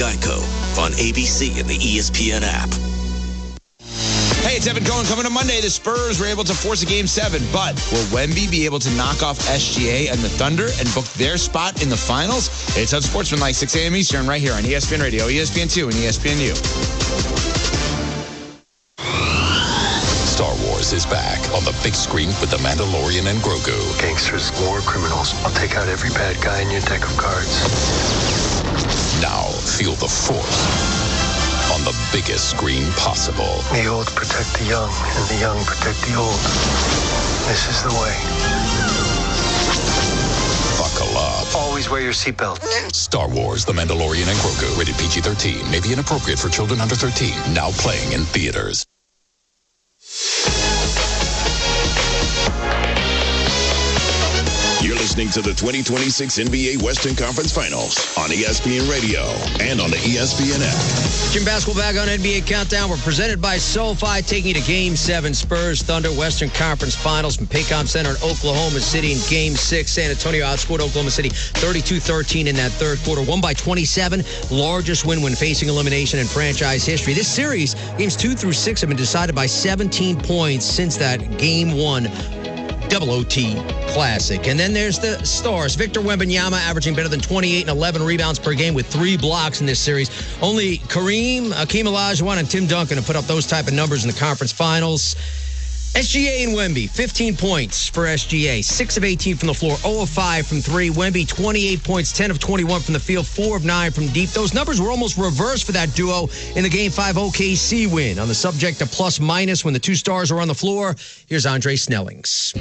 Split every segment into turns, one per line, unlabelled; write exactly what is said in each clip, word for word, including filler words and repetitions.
Geico on A B C and the E S P N app.
Hey, it's Evan Cohen. Coming to Monday, the Spurs were able to force a game seven, but will Wemby be able to knock off S G A and the Thunder and book their spot in the finals? It's on Sportsmanlike, six a.m. Eastern, right here on E S P N Radio, E S P N two, and E S P N U.
Star Wars is back on the big screen with The Mandalorian and Grogu.
Gangsters, war criminals. I'll take out every bad guy in your deck of cards.
Now feel the Force on the biggest screen possible.
The old protect the young, and the young protect the old. This is the way.
Buckle up.
Always wear your seatbelt.
Star Wars, The Mandalorian and Grogu. Rated P G thirteen. May be inappropriate for children under thirteen. Now playing in theaters.
You're listening to the twenty twenty-six N B A Western Conference Finals on E S P N Radio and on the E S P N app.
Jim Basketball back on N B A Countdown. We're presented by SoFi, taking you to Game seven. Spurs, Thunder, Western Conference Finals from Paycom Center in Oklahoma City in Game six. San Antonio outscored Oklahoma City thirty-two thirteen in that third quarter. Won by twenty-seven. Largest win when facing elimination in franchise history. This series, games two through six, have been decided by seventeen points since that Game one double O T Classic. And then there's the stars. Victor Wembanyama averaging better than twenty-eight and eleven rebounds per game with three blocks in this series. Only Kareem, Hakeem Olajuwon, and Tim Duncan have put up those type of numbers in the conference finals. S G A and Wemby, fifteen points for S G A, six of eighteen from the floor, zero of five from three. Wemby, twenty-eight points, ten of twenty-one from the field, four of nine from deep. Those numbers were almost reversed for that duo in the Game five O K C win. On the subject of plus minus when the two stars are on the floor, here's Andre Snellings.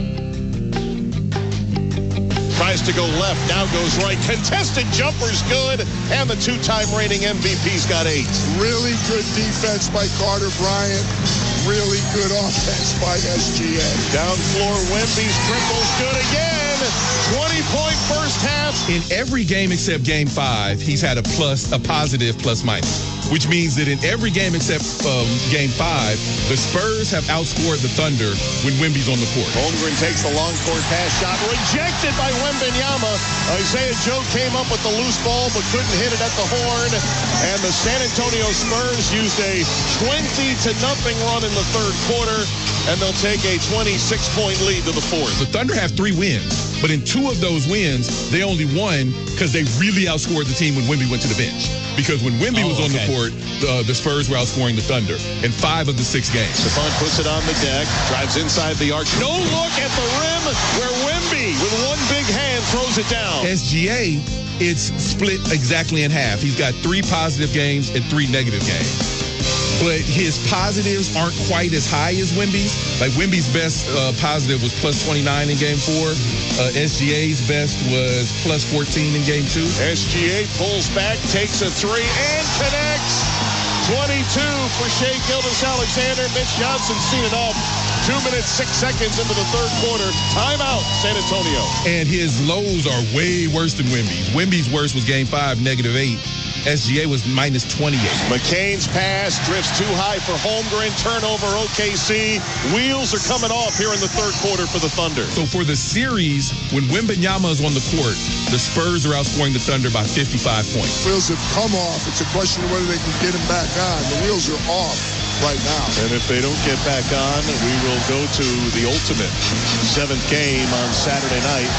Tries to go left, now goes right. Contested jumper's good, and the two-time reigning M V P's got eight.
Really good defense by Carter Bryant. Really good offense by S G A.
Down floor, Wemby's triple's good again. twenty-point first half.
In every game except Game five, he's had a plus, a positive plus minus, which means that in every game except um, Game five, the Spurs have outscored the Thunder when Wemby's on the court.
Holmgren takes the long court pass shot, rejected by Wembanyama. Isaiah Joe came up with the loose ball, but couldn't hit it at the horn. And the San Antonio Spurs used a twenty to nothing run in the third quarter, and they'll take a twenty-six point lead to the fourth.
The Thunder have three wins, but in two of those wins, they only won because they really outscored the team when Wemby went to the bench. Because when Wemby oh, was on okay. the court, uh, the Spurs were outscoring the Thunder in five of the six games.
Stephon puts it on the deck, drives inside the arc. No look at the rim where Wemby, with one big hand, throws it down.
S G A, it's split exactly in half. He's got three positive games and three negative games. But his positives aren't quite as high as Wemby's. Like Wemby's best uh, positive was plus twenty-nine in Game four. Uh, S G A's best was plus fourteen in Game two.
S G A pulls back, takes a three, and connects. twenty-two for Shai Gilgeous-Alexander. Mitch Johnson's seen it off. Two minutes, six seconds into the third quarter. Timeout, San Antonio.
And his lows are way worse than Wemby's. Wemby's worst was Game five, negative eight. S G A was minus twenty-eight.
McCain's pass drifts too high for Holmgren. Turnover, O K C. Wheels are coming off here in the third quarter for the Thunder.
So for the series, when Wembanyama is on the court, the Spurs are outscoring the Thunder by fifty-five points.
Wheels have come off. It's a question of whether they can get them back on. The wheels are off right now.
And if they don't get back on, we will go to the ultimate seventh game on Saturday night.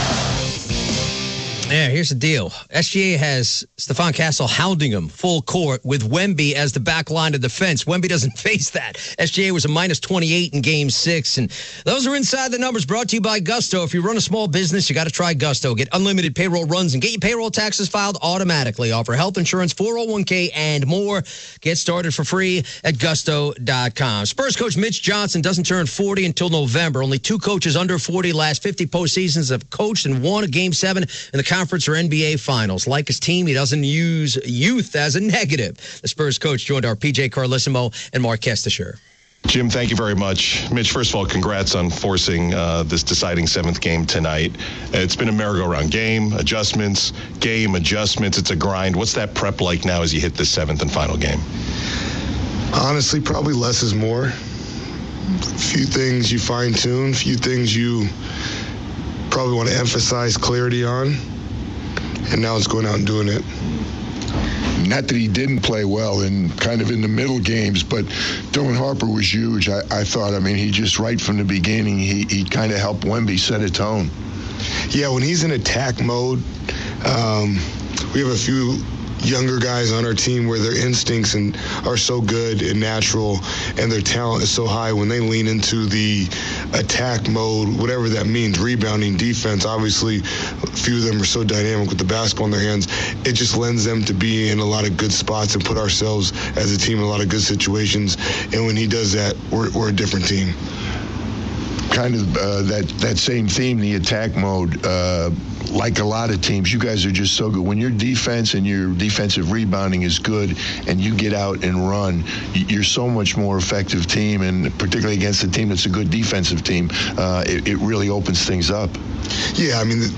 Yeah, here's the deal. S G A has Stephon Castle hounding him full court with Wemby as the back line of defense. Wemby doesn't face that. S G A was a minus twenty-eight in Game six. And those are inside the numbers, brought to you by Gusto. If you run a small business, you got to try Gusto. Get unlimited payroll runs and get your payroll taxes filed automatically. Offer health insurance, four oh one k, and more. Get started for free at gusto dot com. Spurs coach Mitch Johnson doesn't turn forty until November. Only two coaches under forty last fifty postseasons have coached and won a Game seven in the conference or N B A finals. Like his team, he doesn't use youth as a negative. The Spurs coach joined our P J Carlissimo and Mark Kestisher.
Jim, thank you very much. Mitch, first of all, congrats on forcing uh, this deciding seventh game tonight. It's been a merry-go-round game, adjustments, game, adjustments. It's a grind. What's that prep like now as you hit this seventh and final game?
Honestly, probably less is more. A few things you fine-tune, a few things you probably want to emphasize clarity on. And now it's going out and doing it. not that he didn't play well in kind of in the middle games, but Dylan Harper was huge. I, I thought, I mean, he just right from the beginning, he, he kind of helped Wemby set a tone. Yeah, when he's in attack mode, um, we have a few younger guys on our team where their instincts and are so good and natural and their talent is so high. When they lean into the attack mode, whatever that means, rebounding, defense, obviously a few of them are so dynamic with the basketball in their hands. It just lends them to be in a lot of good spots and put ourselves as a team in a lot of good situations. And when he does that, we're, we're a different team. Kind of uh, that, that same theme, the attack mode, uh, like a lot of teams, you guys are just so good. When your defense and your defensive rebounding is good and you get out and run, you're so much more effective team, and particularly against a team that's a good defensive team, uh, it, it really opens things up. Yeah, I mean, the,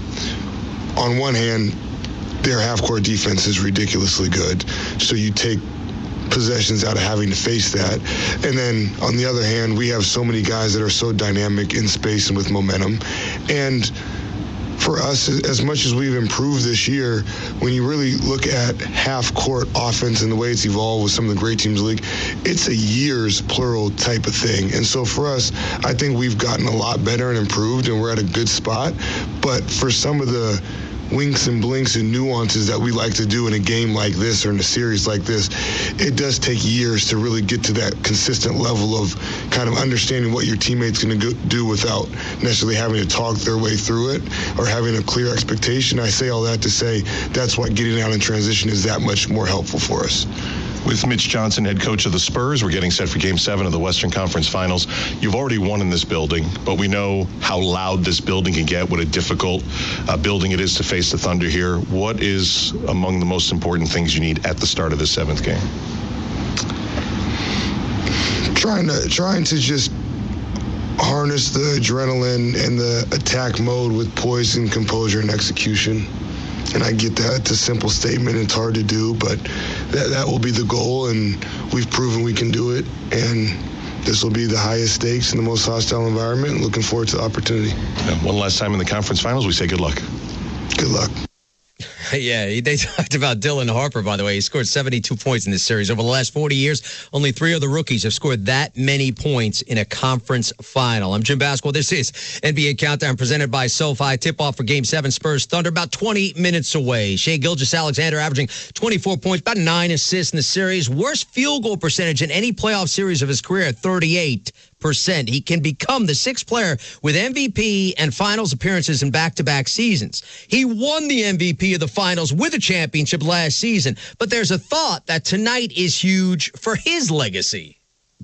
on one hand, their half-court defense is ridiculously good, so you take possessions out of having to face that. And then on the other hand, we have so many guys that are so dynamic in space and with momentum. And for us, as much as we've improved this year, when you really look at half-court offense and the way it's evolved with some of the great teams in the league, it's a years plural type of thing. And so for us, I think we've gotten a lot better and improved, and we're at a good spot. But for some of the winks and blinks and nuances that we like to do in a game like this or in a series like this, it does take years to really get to that consistent level of kind of understanding what your teammate's going to do without necessarily having to talk their way through it or having a clear expectation. I say all that to say that's why getting out in transition is that much more helpful for us.
With Mitch Johnson, head coach of the Spurs, we're getting set for Game seven of the Western Conference Finals. You've already won in this building, but we know how loud this building can get, what a difficult uh, building it is to face the Thunder here. What is among the most important things you need at the start of the seventh game?
Trying to, trying to just harness the adrenaline and the attack mode with poise and composure and execution. And I get that. It's a simple statement. It's hard to do, but that, that will be the goal, and we've proven we can do it. And this will be the highest stakes in the most hostile environment. Looking forward to the opportunity.
And one last time in the conference finals, we say good luck.
Good luck.
Yeah, they talked about Dylan Harper, by the way. He scored seventy-two points in this series. Over the last forty years, only three other rookies have scored that many points in a conference final. I'm Jim Basquil. This is N B A Countdown presented by SoFi. Tip-off for Game seven, Spurs Thunder, about twenty minutes away. Shai Gilgeous-Alexander averaging twenty-four points, about nine assists in the series. Worst field goal percentage in any playoff series of his career, thirty-eight percent. He can become the sixth player with M V P and finals appearances in back-to-back seasons. He won the M V P of the finals with a championship last season, but there's a thought that tonight is huge for his legacy.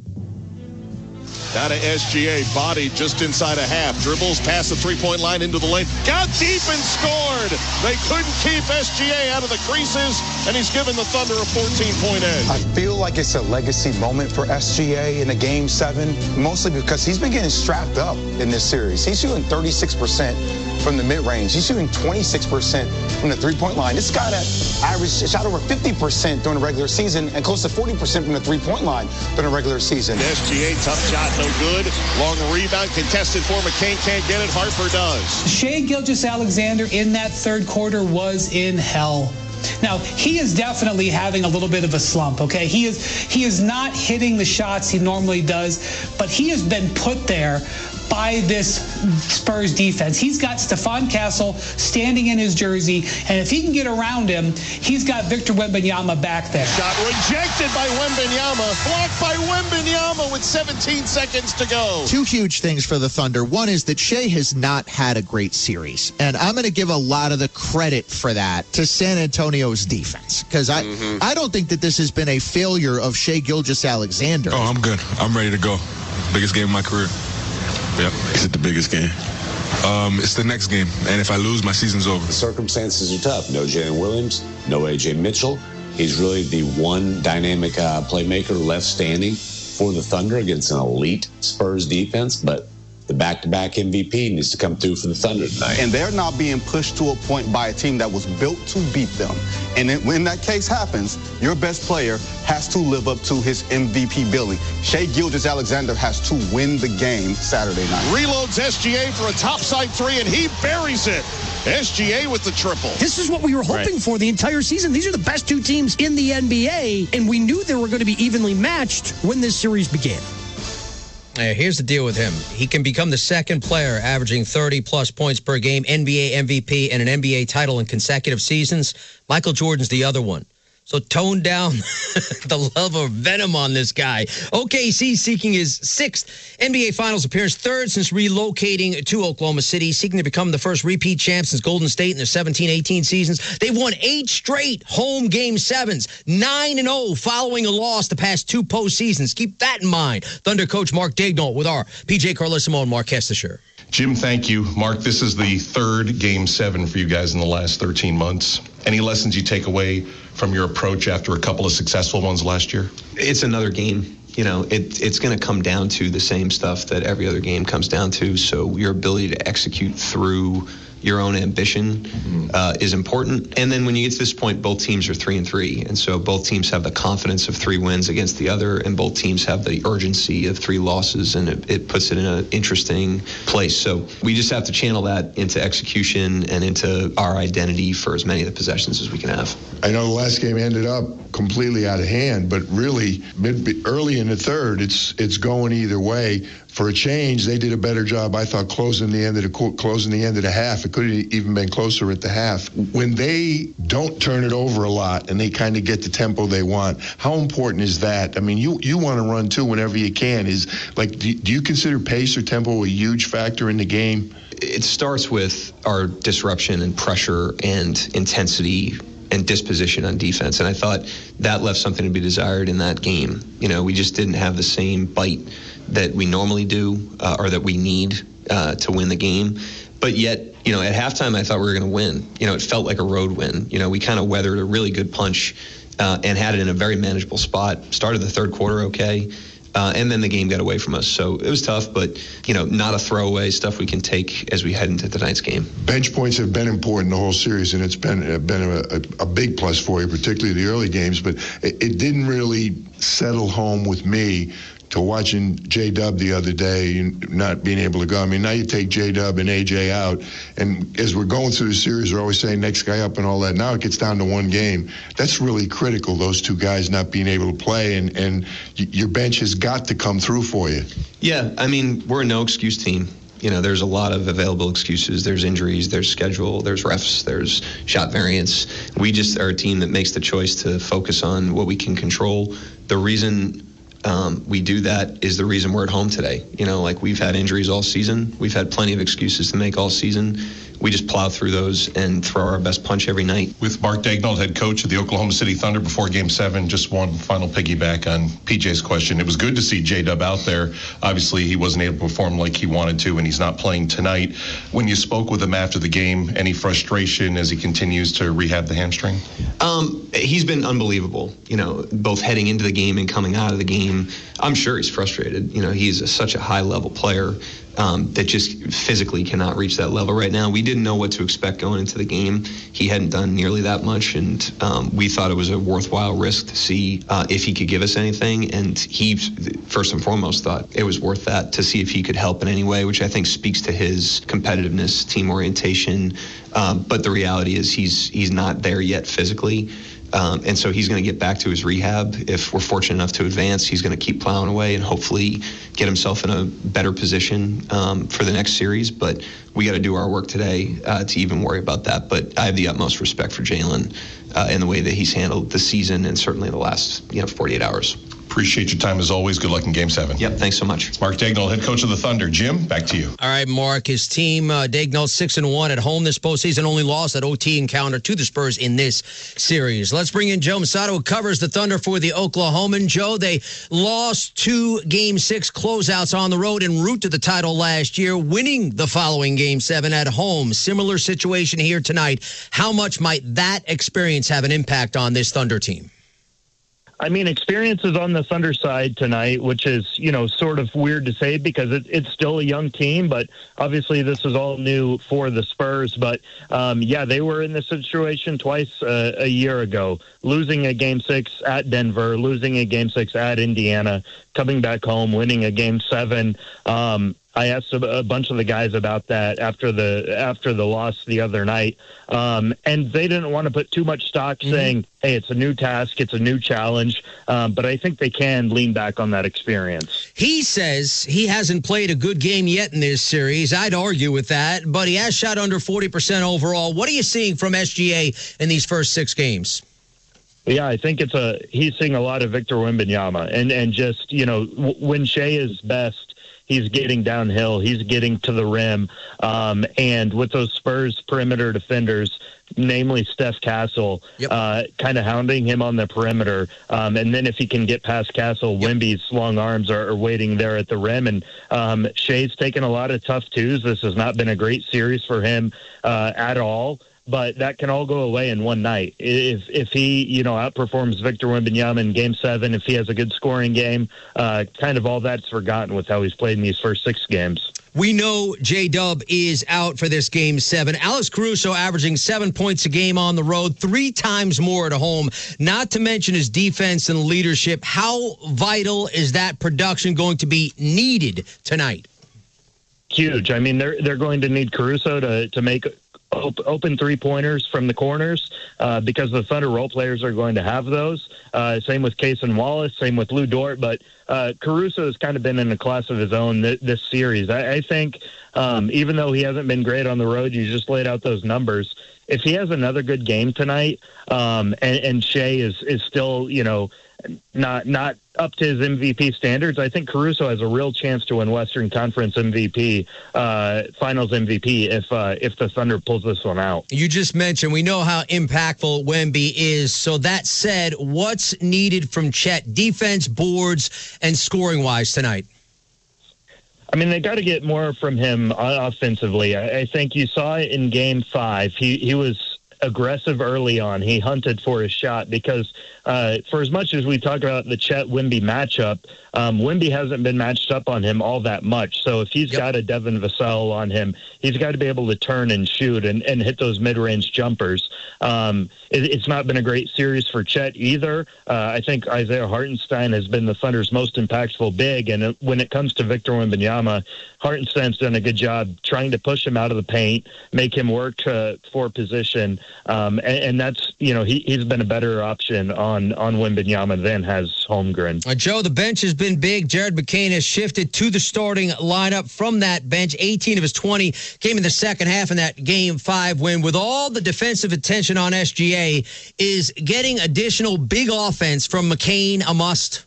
Down to S G A, body just inside a half, dribbles past the three-point line into the lane, got deep and scored. They couldn't keep S G A out of the creases, and he's given the Thunder a fourteen-point edge.
I feel like it's a legacy moment for S G A in a Game seven, mostly because he's been getting strapped up in this series. He's shooting thirty-six percent from the mid-range. He's shooting twenty-six percent from the three-point line. This guy that averaged shot over fifty percent during the regular season and close to forty percent from the three-point line during the regular season.
S G A, tough shot, no good. Long rebound, contested for McCain, can't get it. Harper does.
Shai Gilgeous-Alexander in that third quarter was in hell. Now, he is definitely having a little bit of a slump, okay? He is he is not hitting the shots he normally does, but he has been put there by this Spurs defense. He's got Stephon Castle standing in his jersey, and if he can get around him, he's got Victor Wembanyama back there.
Shot rejected by Wembanyama, blocked by Wembanyama with seventeen seconds to go.
Two huge things for the Thunder. One is that Shai has not had a great series, and I'm going to give a lot of the credit for that to San Antonio's defense, because I, mm-hmm. I don't think that this has been a failure of Shai Gilgeous-Alexander.
Oh, I'm good. I'm ready to go. Biggest game of my career. Yep.
Is it the biggest game?
Um, it's the next game, and if I lose, my season's over.
The circumstances are tough. No Jalen Williams, no A J Mitchell. He's really the one dynamic uh, playmaker left standing for the Thunder against an elite Spurs defense, but the back-to-back M V P needs to come through for the Thunder tonight.
And they're not being pushed to a point by a team that was built to beat them. And then when that case happens, your best player has to live up to his M V P billing. Shai Gilgeous-Alexander has to win the game Saturday night.
Reloads S G A for a topside three, and he buries it. S G A with the triple.
This is what we were hoping right. for the entire season. These are the best two teams in the N B A, and we knew they were going to be evenly matched when this series began.
Uh, here's the deal with him. He can become the second player averaging thirty-plus points per game, N B A M V P, and an N B A title in consecutive seasons. Michael Jordan's the other one. So tone down the love of venom on this guy. O K C seeking his sixth N B A Finals appearance, third since relocating to Oklahoma City, seeking to become the first repeat champ since Golden State in their seventeen eighteen seasons. They've won eight straight home game sevens, nine and oh following a loss the past two postseasons. Keep that in mind. Thunder coach Mark Daigneault with our P J Carlesimo and Mark Kestisher.
Jim, thank you. Mark, this is the third game seven for you guys in the last thirteen months. Any lessons you take away from your approach after a couple of successful ones last year?
It's another game. You know, it, it's going to come down to the same stuff that every other game comes down to. So your ability to execute through your own ambition uh, is important. And then when you get to this point, both teams are three and three. And so both teams have the confidence of three wins against the other, and both teams have the urgency of three losses, and it, it puts it in an interesting place. So we just have to channel that into execution and into our identity for as many of the possessions as we can have.
I know the last game ended up completely out of hand, but really mid, early in the third, it's it's going either way. For a change, they did a better job, I thought, closing the end of the closing the end of the half. It could have even been closer at the half. When they don't turn it over a lot and they kind of get the tempo they want, how important is that? I mean, you you want to run too whenever you can. Is like, do, do you consider pace or tempo a huge factor in the game?
It starts with our disruption and pressure and intensity and disposition on defense. And I thought that left something to be desired in that game. You know, we just didn't have the same bite that we normally do uh, or that we need uh, to win the game. But yet, you know, at halftime, I thought we were going to win. You know, it felt like a road win. You know, we kind of weathered a really good punch uh, and had it in a very manageable spot. Started the third quarter okay. Uh, and then the game got away from us. So it was tough, but, you know, not a throwaway, stuff we can take as we head into tonight's game.
Bench points have been important the whole series, and it's been uh, been a, a, a big plus for you, particularly the early games. But it, it didn't really settle home with me to watching J-Dub the other day, not being able to go. I mean, now you take J-Dub and A J out, and as we're going through the series, we're always saying next guy up and all that. Now it gets down to one game. That's really critical, those two guys not being able to play, and, and your bench has got to come through for you.
Yeah, I mean, we're a no-excuse team. You know, there's a lot of available excuses. There's injuries, there's schedule, there's refs, there's shot variance. We just are a team that makes the choice to focus on what we can control. The reason Um, we do that is the reason we're at home today. You know, like we've had injuries all season. We've had plenty of excuses to make all season. We just plow through those and throw our best punch every night.
With Mark Daigneault, head coach of the Oklahoma City Thunder before Game seven, just one final piggyback on P J's question. It was good to see J-Dub out there. Obviously, he wasn't able to perform like he wanted to, and he's not playing tonight. When you spoke with him after the game, any frustration as he continues to rehab the hamstring?
Um, he's been unbelievable, you know, both heading into the game and coming out of the game. I'm sure he's frustrated. You know, he's a, such a high-level player. Um, that just physically cannot reach that level right now. We didn't know what to expect going into the game. He hadn't done nearly that much, and um, we thought it was a worthwhile risk to see uh, if he could give us anything. And he, first and foremost, thought it was worth that to see if he could help in any way, which I think speaks to his competitiveness, team orientation. Um, but the reality is he's he's not there yet physically. Um, and so he's going to get back to his rehab. If we're fortunate enough to advance, he's going to keep plowing away and hopefully get himself in a better position um, for the next series. But we got to do our work today uh, to even worry about that. But I have the utmost respect for Jalen uh, and the way that he's handled the season and certainly the last you know forty-eight hours.
Appreciate your time as always. Good luck in Game seven.
Yep, thanks so much.
Mark Daigneault, head coach of the Thunder. Jim, back to you.
All right, Mark. His team, uh, Daigneault, six and one at home this postseason. Only lost that O T encounter to the Spurs in this series. Let's bring in Joe Mussatto, who covers the Thunder for the Oklahoman. Joe, they lost two Game six closeouts on the road en route to the title last year, winning the following Game seven at home. Similar situation here tonight. How much might that experience have an impact on this Thunder team?
I mean, experience is on the Thunder side tonight, which is, you know, sort of weird to say because it, it's still a young team, but obviously this is all new for the Spurs. But, um, yeah, they were in this situation twice uh, a year ago, losing a Game six at Denver, losing a Game six at Indiana, coming back home, winning a Game seven. Um, I asked a, a bunch of the guys about that after the after the loss the other night, um, and they didn't want to put too much stock, mm-hmm. saying, "Hey, it's a new task, it's a new challenge." Um, but I think they can lean back on that experience.
He says he hasn't played a good game yet in this series. I'd argue with that, but he has shot under forty percent overall. What are you seeing from S G A in these first six games?
Yeah, I think it's a he's seeing a lot of Victor Wembanyama, and and just you know w- when Shea is best. He's getting downhill. He's getting to the rim. Um, and with those Spurs perimeter defenders, namely Steph Castle, yep. uh, kind of hounding him on the perimeter. Um, and then if he can get past Castle, yep. Wemby's long arms are, are waiting there at the rim. And um, Shea's taken a lot of tough twos. This has not been a great series for him uh, at all. But that can all go away in one night. If if he, you know, outperforms Victor Wembanyama in Game Seven, if he has a good scoring game, uh, kind of all that's forgotten with how he's played in these first six games.
We know J-Dub is out for this Game seven. Alex Caruso averaging seven points a game on the road, three times more at home, not to mention his defense and leadership. How vital is that production going to be needed tonight?
Huge. I mean, they're they're going to need Caruso to, to make open three-pointers from the corners uh, because the Thunder role players are going to have those. Uh, same with Cason Wallace, same with Lou Dort. But uh, Caruso has kind of been in a class of his own th- this series. I, I think um, even though he hasn't been great on the road, you just laid out those numbers. If he has another good game tonight um, and, and Shea is, is still, you know, not not up to his M V P standards, I think Caruso has a real chance to win Western Conference M V P, uh, Finals M V P if uh, if the Thunder pulls this one out.
You just mentioned we know how impactful Wemby is. So that said, what's needed from Chet, defense, boards, and scoring wise tonight?
I mean, they got to get more from him offensively. I, I think you saw it in Game Five. He he was aggressive early on. He hunted for his shot because uh, for as much as we talk about the Chet Wemby matchup, um, Wemby hasn't been matched up on him all that much. So if he's yep. got a Devin Vassell on him, he's got to be able to turn and shoot and, and hit those mid-range jumpers. Um, it, it's not been a great series for Chet either. Uh, I think Isaiah Hartenstein has been the Thunder's most impactful big. And when it comes to Victor Wembanyama, Hartenstein's done a good job trying to push him out of the paint, make him work uh, for position. Um, and, and that's, you know, he, he's been a better option on, on Wembanyama than has Holmgren.
Uh, Joe, the bench has been big. Jared McCain has shifted to the starting lineup from that bench. eighteen of his twenty came in the second half in that Game five win. With all the defensive attention on S G A, is getting additional big offense from McCain a must?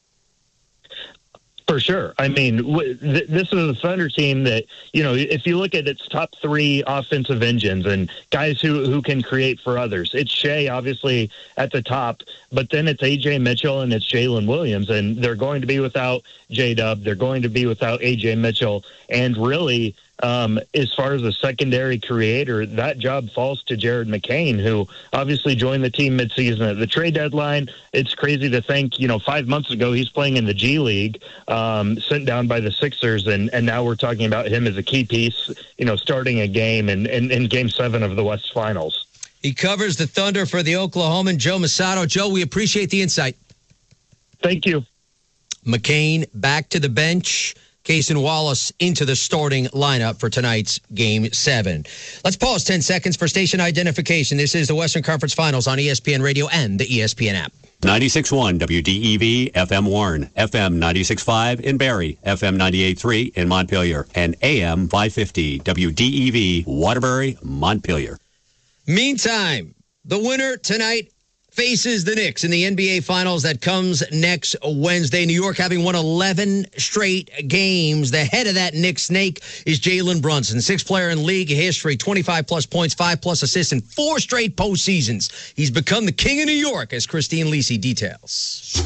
For sure. I mean, w- th- this is a Thunder team that, you know, if you look at its top three offensive engines and guys who, who can create for others, it's Shea, obviously, at the top, but then it's A J Mitchell and it's Jalen Williams, and they're going to be without J-Dub. They're going to be without A J Mitchell, and really, Um, as far as a secondary creator, that job falls to Jared McCain, who obviously joined the team midseason at the trade deadline. It's crazy to think, you know, five months ago he's playing in the G League, um, sent down by the Sixers, and, and now we're talking about him as a key piece, you know, starting a game in, in, in Game seven of the West Finals.
He covers the Thunder for the Oklahoman, Joe Mussatto. Joe, we appreciate the insight.
Thank you.
McCain back to the bench. Cason Wallace into the starting lineup for tonight's Game seven. Let's pause ten seconds for station identification. This is the Western Conference Finals on E S P N Radio and the E S P N app.
ninety-six point one W D E V, F M Warren, F M ninety-six point five in Barrie, F M ninety-eight point three in Montpelier, and A M five fifty W D E V, Waterbury, Montpelier.
Meantime, the winner tonight faces the Knicks in the N B A Finals that comes next Wednesday. New York having won eleven straight games. The head of that Knicks snake is Jalen Brunson, sixth player in league history, twenty-five plus points, five plus assists in four straight postseasons. He's become the king of New York, as Christine Lisi details.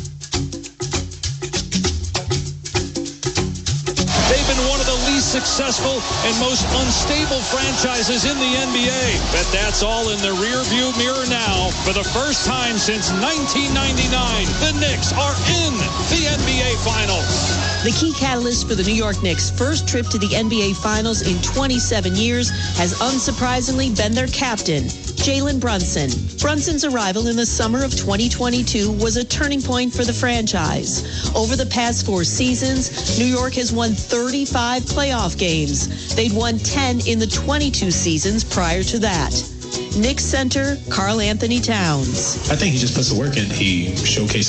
They've been one of the least successful and most unstable franchises in the N B A. But that's all in the rearview mirror now. For the first time since nineteen ninety-nine, the Knicks are in the N B A Finals.
The key catalyst for the New York Knicks' first trip to the N B A Finals in twenty-seven years has unsurprisingly been their captain, Jalen Brunson. Brunson's arrival in the summer of twenty twenty-two was a turning point for the franchise. Over the past four seasons, New York has won thirty-five playoff games. They'd won ten in the twenty-two seasons prior to that. Knicks center Karl Anthony Towns.
I think he just puts the work in. He showcases